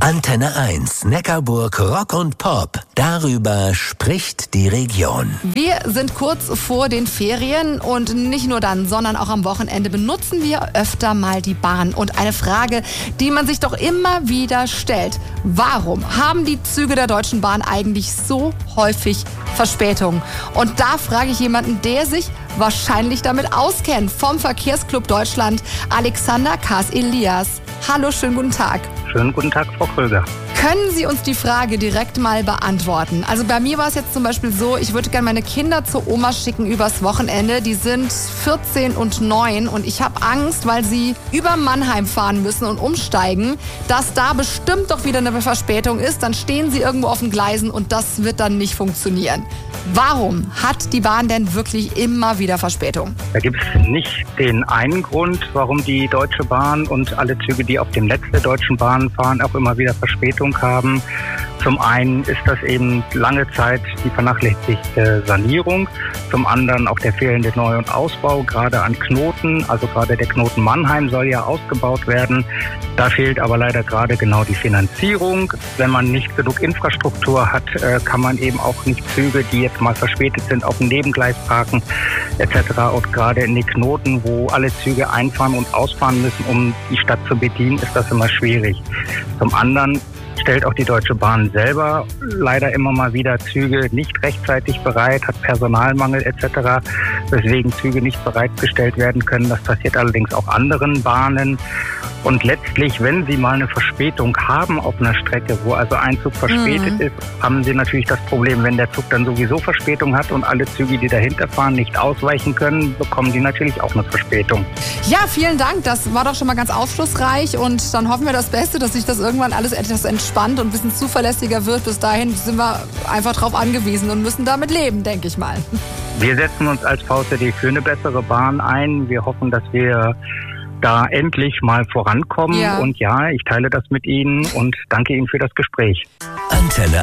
Antenne 1, Neckarburg Rock und Pop. Darüber spricht die Region. Wir sind kurz vor den Ferien und nicht nur dann, sondern auch am Wochenende benutzen wir öfter mal die Bahn. Und eine Frage, die man sich doch immer wieder stellt: Warum haben die Züge der Deutschen Bahn eigentlich so häufig Verspätung? Und da frage ich jemanden, der sich wahrscheinlich damit auskennt, vom Verkehrsclub Deutschland, Alexander Kaas-Elias. Hallo, schönen guten Tag. Schönen guten Tag, Frau Kröger. Können Sie uns die Frage direkt mal beantworten? Also bei mir war es jetzt zum Beispiel so, ich würde gerne meine Kinder zur Oma schicken übers Wochenende. Die sind 14 und 9 und ich habe Angst, weil sie über Mannheim fahren müssen und umsteigen, dass da bestimmt doch wieder eine Verspätung ist. Dann stehen sie irgendwo auf den Gleisen und das wird dann nicht funktionieren. Warum hat die Bahn denn wirklich immer wieder Verspätung? Da gibt es nicht den einen Grund, warum die Deutsche Bahn und alle Züge, die auf dem Netz der Deutschen Bahn fahren, auch immer wieder Verspätung haben. Zum einen ist das eben lange Zeit die vernachlässigte Sanierung, zum anderen auch der fehlende Neu- und Ausbau, gerade an Knoten, also gerade der Knoten Mannheim soll ja ausgebaut werden. Da fehlt aber leider gerade genau die Finanzierung. Wenn man nicht genug Infrastruktur hat, kann man eben auch nicht Züge, die jetzt mal verspätet sind, auf dem Nebengleis parken etc. Und gerade in den Knoten, wo alle Züge einfahren und ausfahren müssen, um die Stadt zu bedienen, ist das immer schwierig. Zum anderen stellt auch die Deutsche Bahn selber leider immer mal wieder Züge nicht rechtzeitig bereit, hat Personalmangel etc., weswegen Züge nicht bereitgestellt werden können. Das passiert allerdings auch anderen Bahnen. Und letztlich, wenn Sie mal eine Verspätung haben auf einer Strecke, wo also ein Zug verspätet ist, haben Sie natürlich das Problem, wenn der Zug dann sowieso Verspätung hat und alle Züge, die dahinter fahren, nicht ausweichen können, bekommen die natürlich auch eine Verspätung. Ja, vielen Dank. Das war doch schon mal ganz aufschlussreich und dann hoffen wir das Beste, dass sich das irgendwann alles etwas entspannt und ein bisschen zuverlässiger wird. Bis dahin sind wir einfach drauf angewiesen und müssen damit leben, denke ich mal. Wir setzen uns als VCD für eine bessere Bahn ein. Wir hoffen, dass wir da endlich mal vorankommen. Ja. Und ja, ich teile das mit Ihnen und danke Ihnen für das Gespräch. Antenne